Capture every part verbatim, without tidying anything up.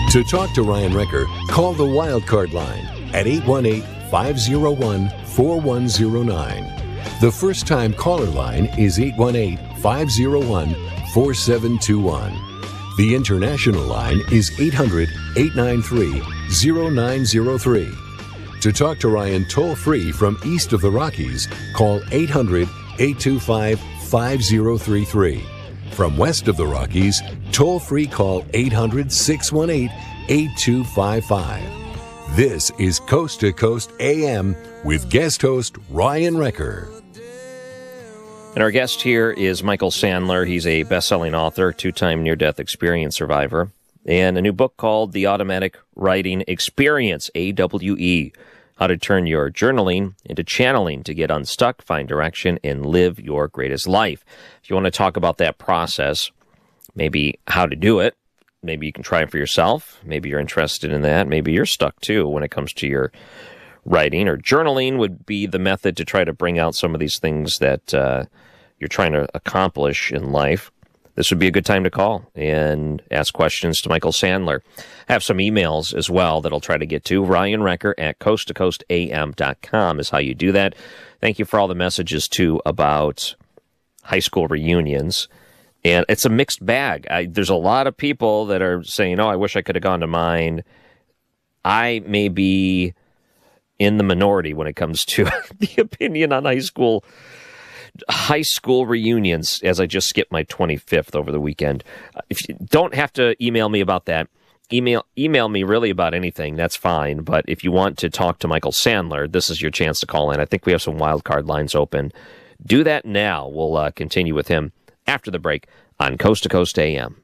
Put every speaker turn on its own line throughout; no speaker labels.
To talk to Ryan Recker, call the Wildcard line at eight one eight, five oh one, four one oh nine. The first-time caller line is eight one eight, five oh one, four seven two one. The international line is eight hundred, eight nine three, oh nine oh three. To talk to Ryan toll-free from east of the Rockies, call eight hundred, eight two five, five oh three three. From west of the Rockies, toll-free call eight hundred, six one eight, eight two five five. This is Coast to Coast A M with guest host Ryan Recker.
And our guest here is Michael Sandler. He's a best-selling author, two-time near-death experience survivor, and a new book called The Automatic Writing Experience, A W E, How to Turn Your Journaling into Channeling to Get Unstuck, Find Direction, and Live Your Greatest Life. If you want to talk about that process, maybe how to do it, maybe you can try it for yourself, maybe you're interested in that, maybe you're stuck too when it comes to your writing, or journaling would be the method to try to bring out some of these things that uh, you're trying to accomplish in life. This would be a good time to call and ask questions to Michael Sandler. I have some emails as well that I'll try to get to. Ryan Recker at coast to coast a m dot com is how you do that. Thank you for all the messages, too, about high school reunions. And it's a mixed bag. I, there's a lot of people that are saying, oh, I wish I could have gone to mine. I may be in the minority when it comes to the opinion on high school high school reunions, as I just skipped my twenty-fifth over the weekend. If you don't have to email me about that, email email me really about anything, that's fine. But if you want to talk to Michael Sandler, this is your chance to call in. I think we have some wild card lines open. Do that now. We'll uh, continue with him after the break on Coast to Coast A M.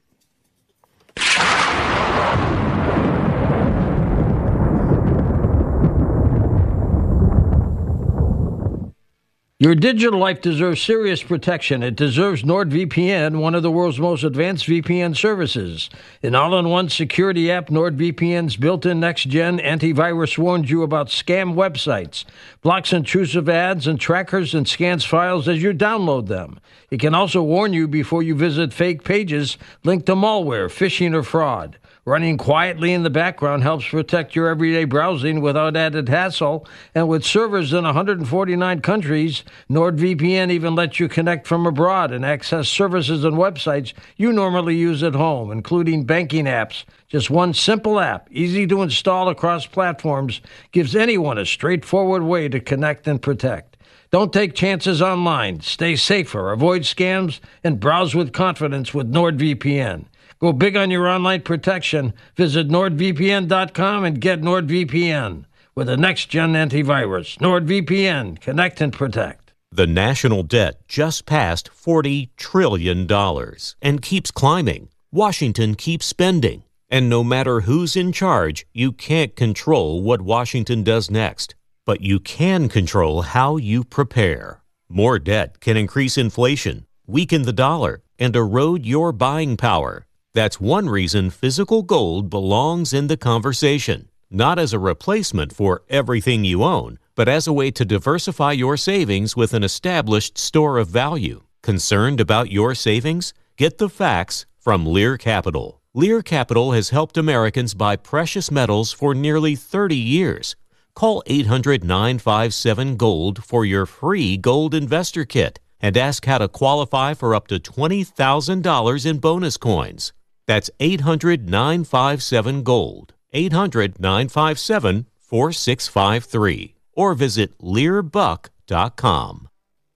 Your digital life deserves serious protection. It deserves NordVPN, one of the world's most advanced V P N services. An all-in-one security app, NordVPN's built-in next-gen antivirus warns you about scam websites, blocks intrusive ads and trackers, and scans files as you download them. It can also warn you before you visit fake pages linked to malware, phishing, or fraud. Running quietly in the background helps protect your everyday browsing without added hassle. And with servers in one hundred forty-nine countries, NordVPN even lets you connect from abroad and access services and websites you normally use at home, including banking apps. Just one simple app, easy to install across platforms, gives anyone a straightforward way to connect and protect. Don't take chances online. Stay safer, avoid scams, and browse with confidence with NordVPN. Go big on your online protection. Visit nord v p n dot com and get NordVPN with a next-gen antivirus. NordVPN. Connect and protect.
The national debt just passed forty trillion dollars and keeps climbing. Washington keeps spending. And no matter who's in charge, you can't control what Washington does next. But you can control how you prepare. More debt can increase inflation, weaken the dollar, and erode your buying power. That's one reason physical gold belongs in the conversation, not as a replacement for everything you own, but as a way to diversify your savings with an established store of value. Concerned about your savings? Get the facts from Lear Capital. Lear Capital has helped Americans buy precious metals for nearly thirty years. Call eight hundred, nine five seven, GOLD for your free gold investor kit and ask how to qualify for up to twenty thousand dollars in bonus coins. That's eight hundred, nine five seven, GOLD, eight hundred, nine five seven, four six five three, or visit lear buck dot com.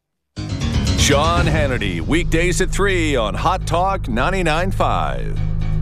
Sean Hannity, weekdays at three on Hot Talk ninety-nine point five.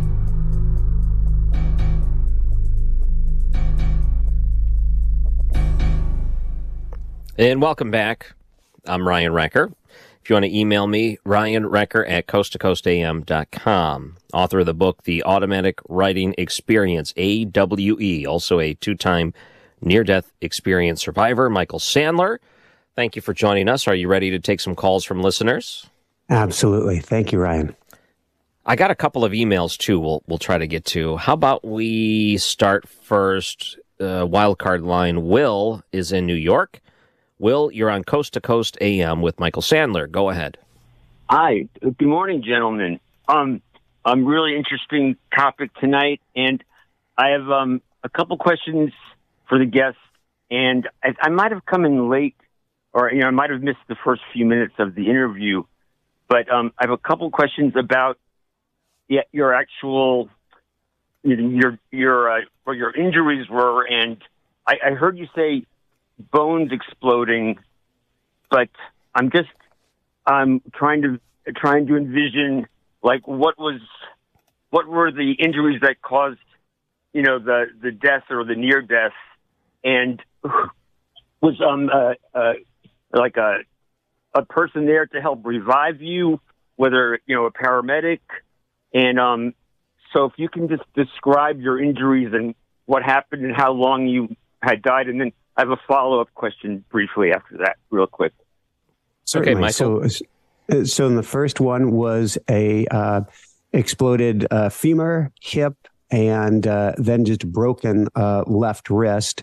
And welcome back. I'm Ryan Recker. If you want to email me, Ryan Recker at coast to coast a m dot com. Author of the book, The Automatic Writing Experience, A W E, also a two-time near-death experience survivor, Michael Sandler. Thank you for joining us. Are you ready to take some calls from listeners?
Absolutely. Thank you, Ryan.
I got a couple of emails, too, we'll, we'll try to get to. How about we start first? Uh, wildcard line, Will is in New York. Will, you're on Coast to Coast A M with Michael Sandler. Go ahead.
Hi. Good morning, gentlemen. Um, a really interesting topic tonight, and I have um, a couple questions for the guests, and I, I might have come in late, or you know, I might have missed the first few minutes of the interview. But um, I have a couple questions about yeah, your actual your your uh, where your injuries were, and I, I heard you say bones exploding, but I'm just I'm trying to trying to envision like what was what were the injuries that caused you know the the death or the near death, and was um uh, uh, like a a person there to help revive you, whether you know a paramedic, and um so if you can just describe your injuries and what happened and how long you had died, and then I have a follow-up question briefly after that, real quick.
Certainly.
Okay, Michael.
So, so in the first one was a uh, exploded uh, femur, hip, and uh, then just broken uh, left wrist.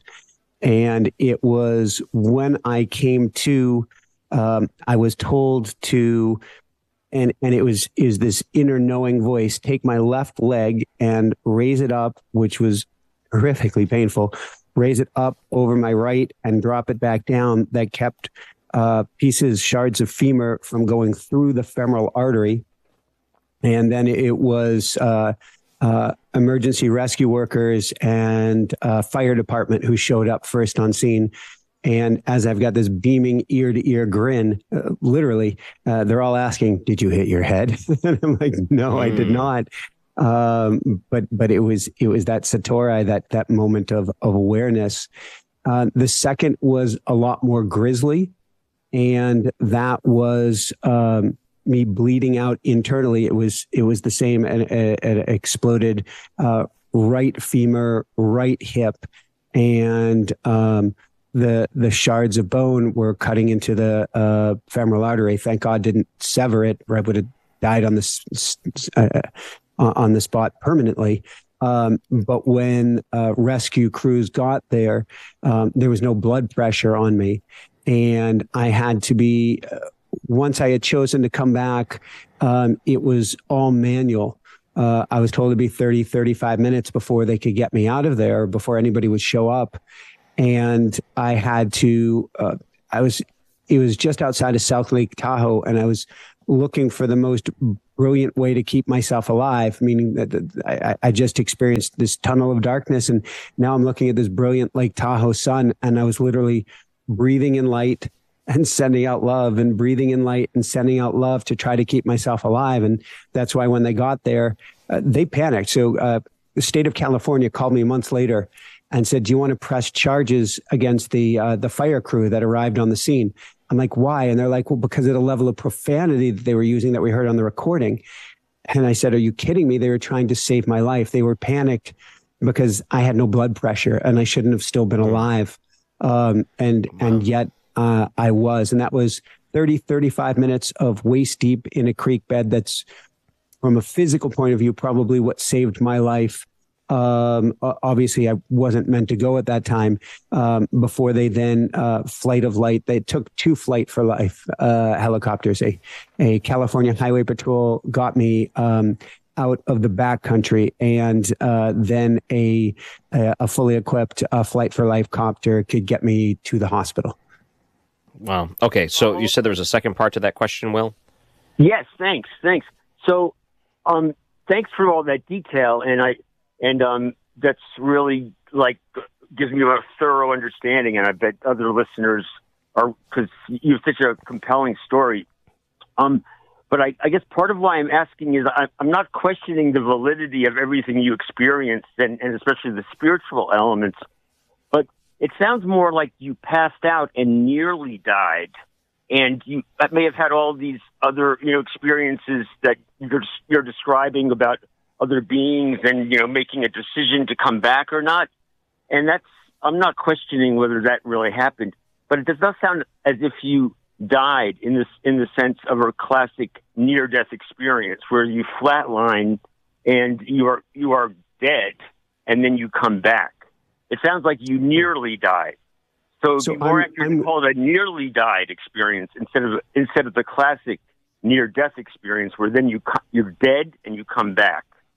And it was when I came to, um, I was told to, and and it was is this inner knowing voice, take my left leg and raise it up, which was horrifically painful, raise it up over my right and drop it back down. That kept uh, pieces, shards of femur from going through the femoral artery. And then it was uh, uh, emergency rescue workers and uh, fire department who showed up first on scene. And as I've got this beaming ear to ear grin, uh, literally, uh, they're all asking, did you hit your head? And I'm like, no, mm. I did not. Um, but, but it was, it was that satori, that, that moment of, of awareness. Uh, the second was a lot more grisly. And that was, um, me bleeding out internally. It was, it was the same, an, an exploded, uh, right femur, right hip. And, um, the, the shards of bone were cutting into the, uh, femoral artery. Thank God didn't sever it, or I would have died on this, uh, on the spot permanently. Um, but when, uh, rescue crews got there, um, there was no blood pressure on me. And I had to be, uh, once I had chosen to come back, um, it was all manual. Uh, I was told to be thirty, thirty-five minutes before they could get me out of there, before anybody would show up. And I had to, uh, I was, it was just outside of South Lake Tahoe, and I was looking for the most brilliant way to keep myself alive, meaning that I, I just experienced this tunnel of darkness. And now I'm looking at this brilliant Lake Tahoe sun, and I was literally breathing in light and sending out love, and breathing in light and sending out love to try to keep myself alive. And that's why when they got there, uh, they panicked. So uh, the state of California called me months later and said, do you want to press charges against the uh, the fire crew that arrived on the scene? I'm like, why? And they're like, well, because of the level of profanity that they were using that we heard on the recording. And I said, are you kidding me? They were trying to save my life. They were panicked because I had no blood pressure and I shouldn't have still been alive. Um, and, wow. and yet uh, I was, and that was thirty, thirty-five minutes of waist deep in a creek bed. That's, from a physical point of view, probably what saved my life. Um, obviously I wasn't meant to go at that time. Um, before they then, uh, flight of light, they took two flight for life, uh, helicopters, a, a California Highway Patrol got me, um, out of the backcountry, and, uh, then a, a fully equipped, uh, flight for life copter could get me to the hospital.
Wow. Okay. So you said there was a second part to that question, Will?
Yes. Thanks. Thanks. So, um, thanks for all that detail. And I, And um, that's really, like, gives me a thorough understanding, and I bet other listeners are, because you have such a compelling story. Um, but I, I guess part of why I'm asking is I, I'm not questioning the validity of everything you experienced, and, and especially the spiritual elements, but it sounds more like you passed out and nearly died, and you may have had all these other, you know, experiences that you're, you're describing about other beings and, you know, making a decision to come back or not. And that's, I'm not questioning whether that really happened, but it does not sound as if you died in this, in the sense of a classic near-death experience where you flatline and you are, you are dead and then you come back. It sounds like you nearly died. So,
so
it'd be more
I'm,
accurate
I'm,
to call it a nearly died experience instead of, instead of the classic near-death experience where then you, you're dead and you come back.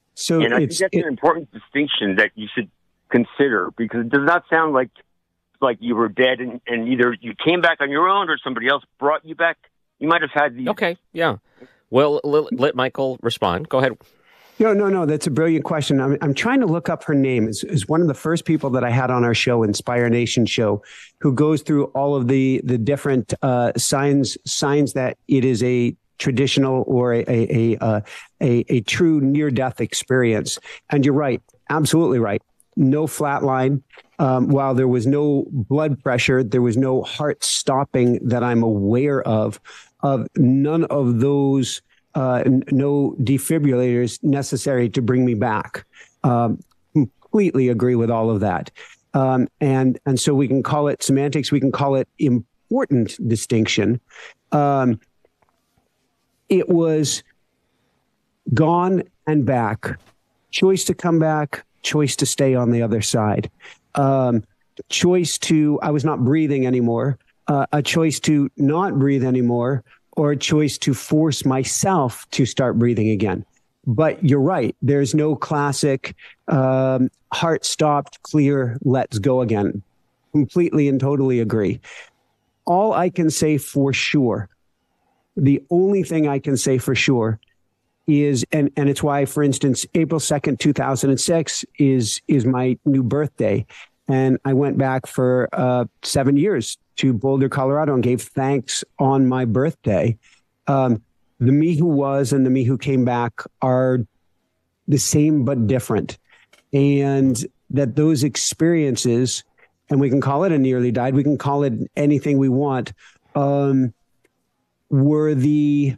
So
and I think
it's,
that's
it,
an important distinction that you should consider, because it does not sound like like you were dead and, and either you came back on your own or somebody else brought you back. You might have had the...
Okay, yeah. Well, let Michael respond. Go ahead.
No, no, no. That's a brilliant question. I'm, I'm trying to look up her name. It's, it's one of the first people that I had on our show, Inspire Nation show, who goes through all of the the different uh, signs signs that it is a traditional or a a a, a, a true near death experience. And you're right, absolutely right. No flatline. Um, while there was no blood pressure, there was no heart stopping that I'm aware of. Of none of those. Uh, n- no defibrillators necessary to bring me back. Um, completely agree with all of that. Um, and, and so we can call it semantics. We can call it important distinction. Um, it was gone and back. Choice to come back, choice to stay on the other side. Um, choice to, I was not breathing anymore. Uh, a choice to not breathe anymore, or a choice to force myself to start breathing again. But you're right. There's no classic um, heart stopped, clear, let's go again. Completely and totally agree. All I can say for sure, the only thing I can say for sure is, and, and it's why, for instance, April second, two thousand six is, is my new birthday. And I went back for uh, seven years to Boulder, Colorado, and gave thanks on my birthday. Um, the me who was and the me who came back are the same but different. And that those experiences, and we can call it a nearly died, we can call it anything we want, um, were the,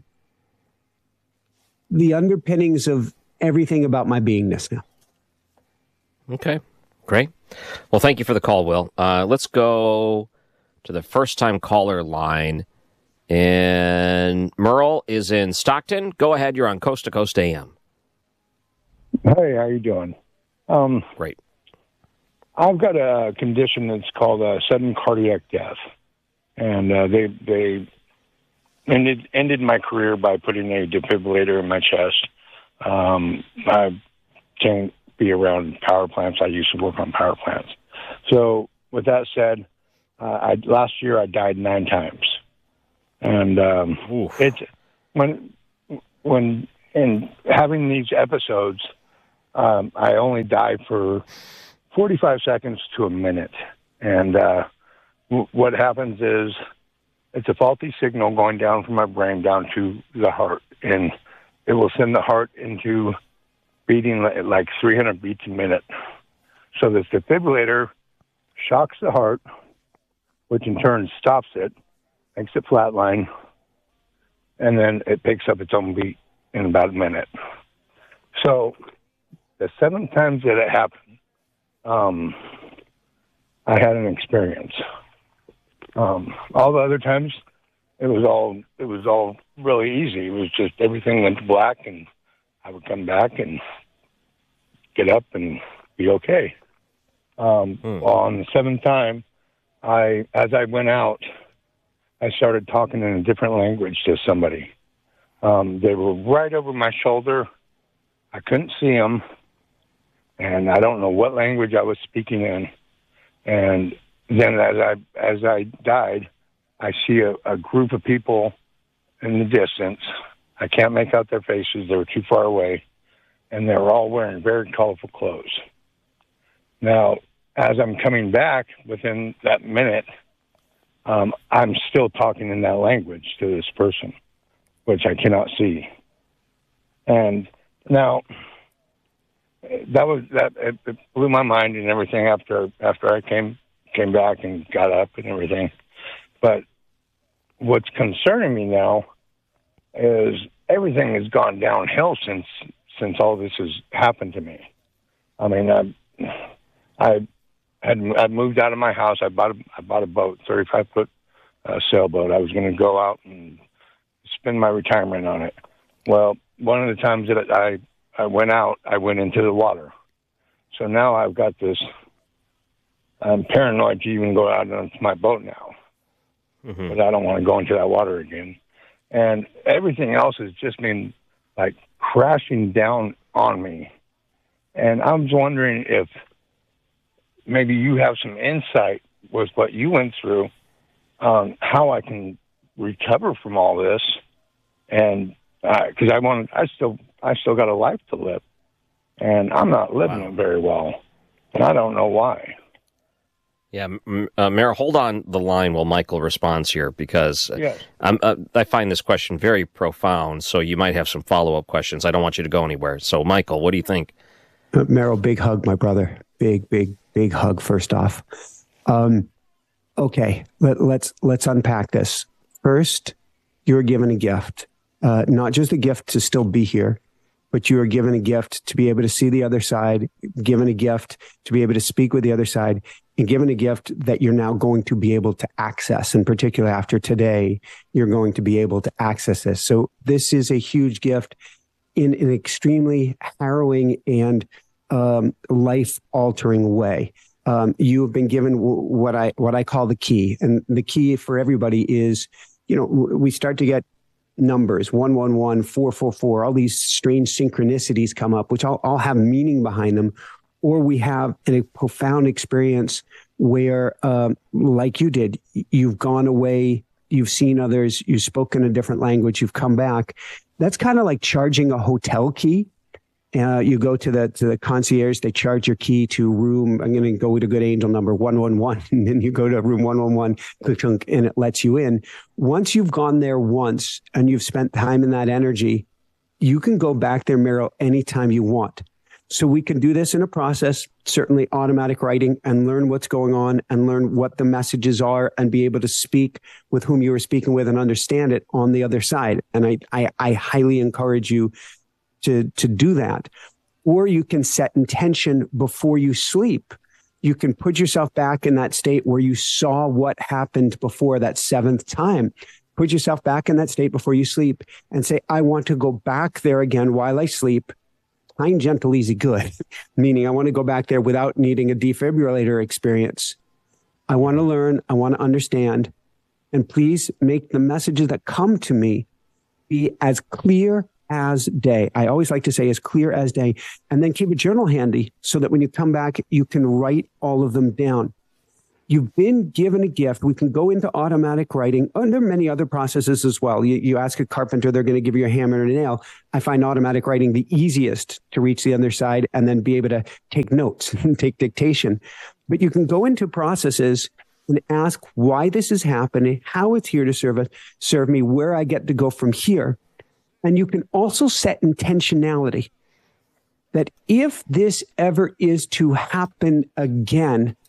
the underpinnings of everything about my beingness now.
Okay, great. Well, thank you for the call, Will. Uh, let's go to the first-time caller line. And Merle is in Stockton. Go ahead. You're on Coast to Coast A M.
Hey, how you doing? Um,
Great.
I've got a condition that's called uh, sudden cardiac death. And uh, they they ended, ended my career by putting a defibrillator in my chest. Um, I can't be around power plants. I used to work on power plants. So with that said, uh, I, last year I died nine times, and um, it's when when in having these episodes, um, I only die for forty-five seconds to a minute, and uh, w- what happens is it's a faulty signal going down from my brain down to the heart, and it will send the heart into beating at like three hundred beats a minute. So this defibrillator shocks the heart, which in turn stops it, makes it flatline, and then it picks up its own beat in about a minute. So the seven times that it happened, um, I had an experience. Um, all the other times, it was all it was all really easy. It was just everything went black, and I would come back and get up and be okay. Um, hmm. On the seventh time, I, as I went out, I started talking in a different language to somebody. Um, they were right over my shoulder. I couldn't see them, and I don't know what language I was speaking in. And then, as I as I died, I see a, a group of people in the distance. I can't make out their faces. They were too far away. And they were all wearing very colorful clothes. Now, as I'm coming back within that minute, um, I'm still talking in that language to this person, which I cannot see. And now, that was that it, it blew my mind and everything after after I came came back and got up and everything. But what's concerning me now is everything has gone downhill since since all this has happened to me. I mean, I, I had I moved out of my house. I bought a, I bought a boat, thirty-five foot uh, sailboat. I was going to go out and spend my retirement on it. Well, one of the times that I I went out, I went into the water. So now I've got this. I'm paranoid to even go out onto my boat now, mm-hmm. but I don't want to go into that water again. And everything else has just been like crashing down on me. And I was wondering if maybe you have some insight with what you went through on how I can recover from all this. And because uh, I want, I still, I still got a life to live, and I'm not living wow. it very well, and I don't know why.
Yeah, uh, Mayor, hold on the line while Michael responds here, because
yes.
I'm, uh, I find this question very profound, so you might have some follow-up questions. I don't want you to go anywhere. So, Michael, what do you think?
Uh, Merrill, big hug, my brother. Big, big, big hug, first off. Um, okay, let, let's let's unpack this. First, you're given a gift, uh, not just a gift to still be here, but you are given a gift to be able to see the other side, given a gift to be able to speak with the other side, and given a gift that you're now going to be able to access. In particular, after today, you're going to be able to access this. So this is a huge gift in an extremely harrowing and um, life-altering way. Um, you have been given w- what I what I call the key, and the key for everybody is, you know, we start to get numbers, one one one, four four four, all these strange synchronicities come up, which all, all have meaning behind them. Or we have a profound experience where, um, like you did, you've gone away, you've seen others, you've spoken a different language, you've come back. That's kind of like charging a hotel key. Uh, you go to the to the concierge, they charge your key to room, I'm going to go with a good angel number, one one one, and then you go to room one one one, and it lets you in. Once you've gone there once and you've spent time in that energy, you can go back there, Meryl, anytime you want. So we can do this in a process, certainly automatic writing, and learn what's going on and learn what the messages are and be able to speak with whom you were speaking with and understand it on the other side. And I, I, I highly encourage you to, to do that. Or you can set intention before you sleep. You can put yourself back in that state where you saw what happened before that seventh time. Put yourself back in that state before you sleep and say, I want to go back there again while I sleep. Kind, gentle, easy, good. Meaning I want to go back there without needing a defibrillator experience. I want to learn. I want to understand. And please make the messages that come to me be as clear as day. I always like to say as clear as day. And then keep a journal handy so that when you come back, you can write all of them down. You've been given a gift. We can go into automatic writing. Oh, and there are many other processes as well. You, you ask a carpenter, they're going to give you a hammer and a nail. I find automatic writing the easiest to reach the other side and then be able to take notes and take dictation. But you can go into processes and ask why this is happening, how it's here to serve us, serve me, where I get to go from here. And you can also set intentionality that if this ever is to happen again,